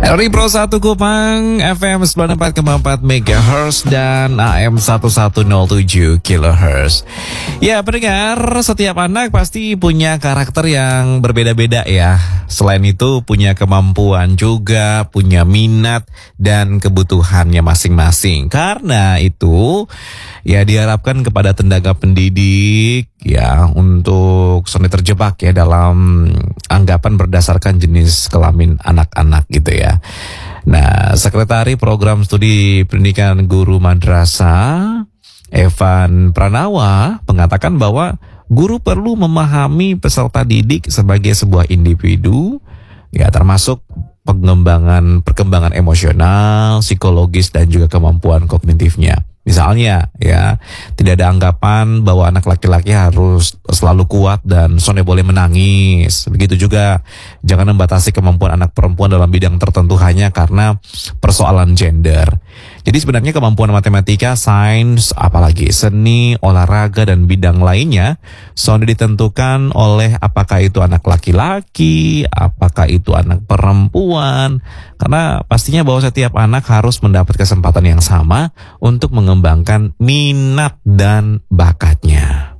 Dari Pro 1 Kupang, FM 94,4 MHz dan AM 1107 kHz. Ya, pendengar, setiap anak pasti punya karakter yang berbeda-beda ya. Selain itu punya kemampuan juga, punya minat dan kebutuhannya masing-masing. Karena itu ya diharapkan kepada tenaga pendidik ya untuk selalu terjebak ya dalam anggapan berdasarkan jenis kelamin anak-anak gitu ya. Nah, Sekretari Program Studi Pendidikan Guru Madrasah Evan Pranawa mengatakan bahwa guru perlu memahami peserta didik sebagai sebuah individu ya, termasuk perkembangan emosional, psikologis dan juga kemampuan kognitifnya. Misalnya ya, tidak ada anggapan bahwa anak laki-laki harus selalu kuat dan sonde boleh menangis. Begitu juga jangan membatasi kemampuan anak perempuan dalam bidang tertentu hanya karena persoalan gender. Jadi sebenarnya kemampuan matematika, sains, apalagi seni, olahraga dan bidang lainnya sonde ditentukan oleh apakah itu anak laki-laki, apakah itu anak perempuan. Karena pastinya bahwa setiap anak harus mendapat kesempatan yang sama untuk mengembangkan minat dan bakatnya.